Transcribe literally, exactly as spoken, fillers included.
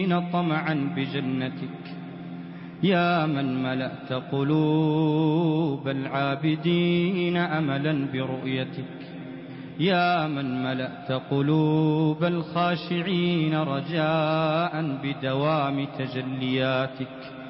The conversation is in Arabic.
طمعا بجنتك، يا من ملأت قلوب العابدين أملا برؤيتك، يا من ملأت قلوب الخاشعين رجاء بدوام تجلياتك.